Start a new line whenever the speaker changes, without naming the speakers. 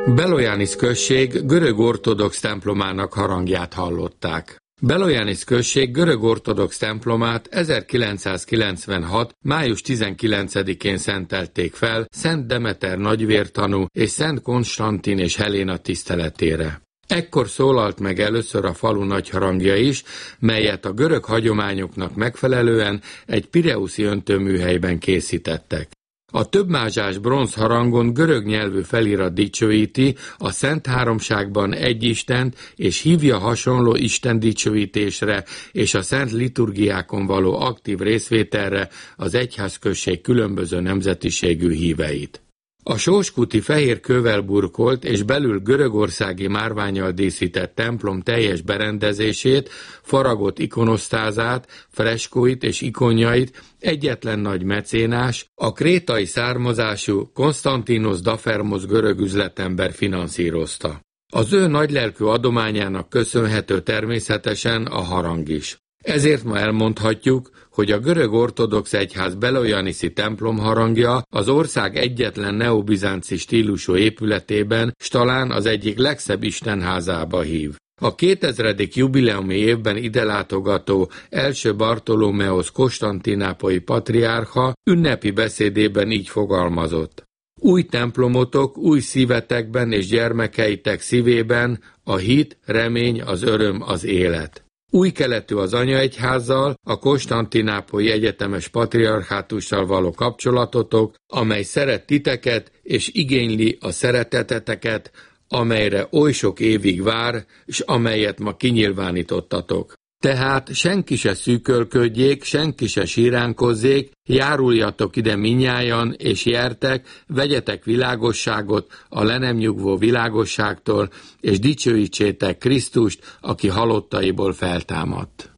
Belojanis község görög ortodox templomának harangját hallották. Belojanis község görög ortodox templomát 1996. május 19-én szentelték fel Szent Demeter nagyvértanú és Szent Konstantin és Heléna tiszteletére. Ekkor szólalt meg először a falu nagyharangja is, melyet a görög hagyományoknak megfelelően egy pireuszi öntőműhelyben készítettek. A többmázsás bronzharangon görög nyelvű felirat dicsőíti a Szent Háromságban egy Istent, és hívja hasonló Isten dicsőítésre és a szent liturgiákon való aktív részvételre az egyházközség különböző nemzetiségű híveit. A sóskúti fehér kővel burkolt és belül görögországi márvánnyal díszített templom teljes berendezését, faragott ikonosztázát, freskóit és ikonjait egyetlen nagy mecénás, a krétai származású Konstantinos Dafermos görög üzletember finanszírozta. Az ő nagylelkű adományának köszönhető természetesen a harang is. Ezért ma elmondhatjuk, hogy a görög ortodox egyház belojaniszi templom harangja az ország egyetlen neobizánci stílusú épületében, s talán az egyik legszebb istenházába hív. A 2000. jubileumi évben ide látogató első Bartolomeosz konstantinápolyi patriárcha ünnepi beszédében így fogalmazott: új templomotok, új szívetekben és gyermekeitek szívében a hit, remény, az öröm, az élet. Új keletű az anyaegyházzal, a konstantinápolyi egyetemes patriarchátussal való kapcsolatotok, amely szeret titeket és igényli a szereteteteket, amelyre oly sok évig vár, és amelyet ma kinyilvánítottatok. Tehát senki se szűkölködjék, senki se síránkozzék, járuljatok ide minnyájan, és jertek, vegyetek világosságot a le nem nyugvó világosságtól, és dicsőítsétek Krisztust, aki halottaiból feltámadt.